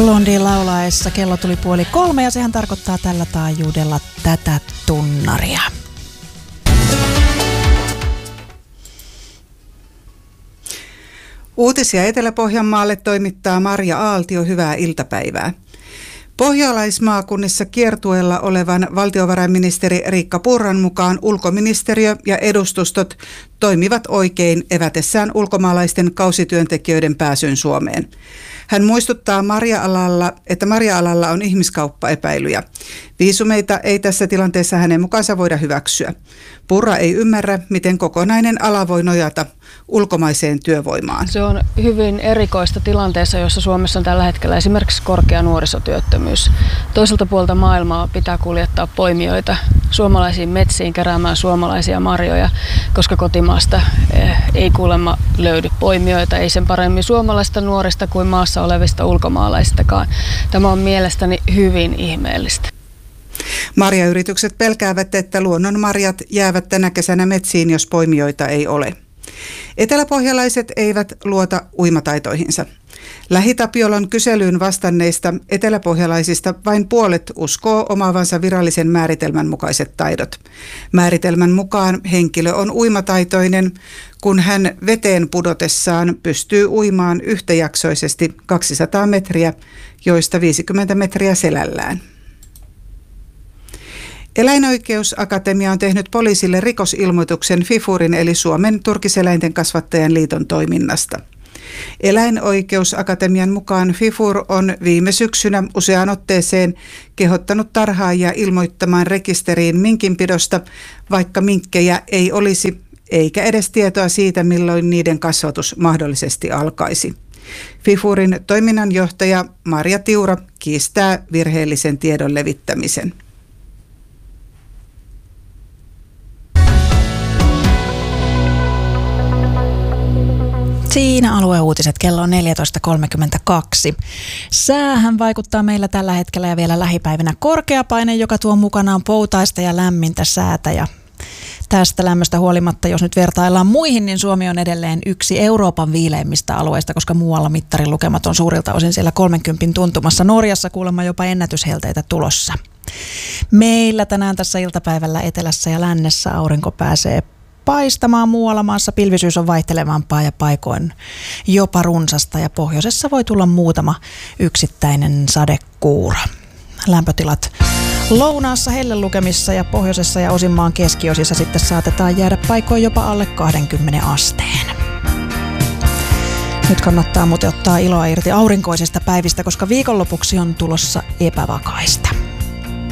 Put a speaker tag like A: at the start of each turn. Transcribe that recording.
A: Blondie laulaessa kello tuli 2:30 ja sehän tarkoittaa tällä taajuudella tätä tunnaria.
B: Uutisia Etelä-Pohjanmaalle toimittaa Marja Aaltio. Hyvää iltapäivää. Pohjalaismaakunnissa kiertueella olevan valtiovarainministeri Riikka Purran mukaan ulkoministeriö ja edustustot toimivat oikein evätessään ulkomaalaisten kausityöntekijöiden pääsyn Suomeen. Hän muistuttaa että Marja-alalla on ihmiskauppaepäilyjä. Viisumeita ei tässä tilanteessa hänen mukaansa voida hyväksyä. Purra ei ymmärrä, miten kokonainen ala voi nojata ulkomaiseen työvoimaan.
C: Se on hyvin erikoista tilanteessa, jossa Suomessa on tällä hetkellä esimerkiksi korkea nuorisotyöttömyys. Toiselta puolta maailmaa pitää kuljettaa poimijoita suomalaisiin metsiin keräämään suomalaisia marjoja, koska kotimaasta ei kuulemma löydy poimijoita, ei sen paremmin suomalaista nuorista kuin maassa olevista ulkomaalaisistakaan. Tämä on mielestäni hyvin ihmeellistä.
B: Marjayritykset pelkäävät, että luonnonmarjat jäävät tänä kesänä metsiin, jos poimijoita ei ole. Eteläpohjalaiset eivät luota uimataitoihinsa. Lähi-Tapiolan kyselyyn vastanneista eteläpohjalaisista vain puolet uskoo omaavansa virallisen määritelmän mukaiset taidot. Määritelmän mukaan henkilö on uimataitoinen, kun hän veteen pudotessaan pystyy uimaan yhtäjaksoisesti 200 metriä, joista 50 metriä selällään. Eläinoikeusakatemia on tehnyt poliisille rikosilmoituksen FIFURin eli Suomen turkiseläinten kasvattajan liiton toiminnasta. Eläinoikeusakatemian mukaan FIFUR on viime syksynä useaan otteeseen kehottanut tarhaajia ilmoittamaan rekisteriin minkinpidosta, vaikka minkkejä ei olisi, eikä edes tietoa siitä, milloin niiden kasvatus mahdollisesti alkaisi. FIFURin toiminnanjohtaja Marja Tiura kiistää virheellisen tiedon levittämisen.
A: Siinä alueuutiset, kello on 14.32. Säähän vaikuttaa meillä tällä hetkellä ja vielä lähipäivinä korkea paine, joka tuo mukanaan poutaista ja lämmintä säätä. Ja tästä lämmöstä huolimatta, jos nyt vertaillaan muihin, niin Suomi on edelleen yksi Euroopan viileimmistä alueista, koska muualla mittarin lukemat on suurilta osin siellä 30 tuntumassa. Norjassa kuulemma jopa ennätyshelteitä tulossa. Meillä tänään tässä iltapäivällä etelässä ja lännessä aurinko pääsee paistamaan, muualla maassa pilvisyys on vaihtelevampaa ja paikoin jopa runsasta ja pohjoisessa voi tulla muutama yksittäinen sadekuura. Lämpötilat lounaassa hellelukemissa ja pohjoisessa ja osin maan keskiosissa sitten saatetaan jäädä paikoin jopa alle 20 asteen. Nyt kannattaa muuten ottaa iloa irti aurinkoisista päivistä, koska viikonlopuksi on tulossa epävakaista.